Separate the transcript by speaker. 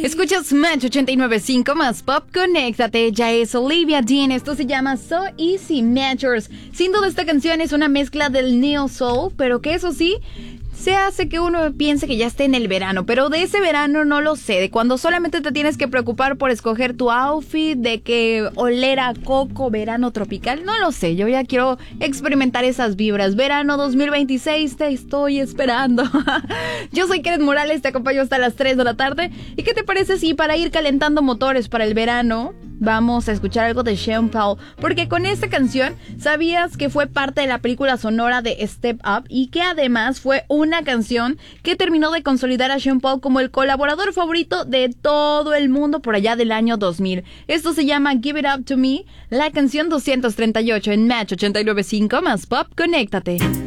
Speaker 1: Escuchas Match 89.5 más Pop, conéctate. Ya es Olivia Dean, esto se llama So Easy Matchers. Sin duda esta canción es una mezcla del neo soul, pero que eso sí, se hace que uno piense que ya esté en el verano, pero de ese verano no lo sé, de cuando solamente te tienes que preocupar por escoger tu outfit, de que oler a coco, verano tropical, no lo sé, yo ya quiero experimentar esas vibras. Verano 2026, te estoy esperando. Yo soy Karen Morales, te acompaño hasta las 3 de la tarde. ¿Y qué te parece si para ir calentando motores para el verano vamos a escuchar algo de Sean Paul? Porque con esta canción, ¿sabías que fue parte de la película sonora de Step Up? Y que además fue una canción que terminó de consolidar a Sean Paul como el colaborador favorito de todo el mundo por allá del año 2000. Esto se llama Give It Up To Me, la canción 238 en Match 89.5 más Pop, conéctate.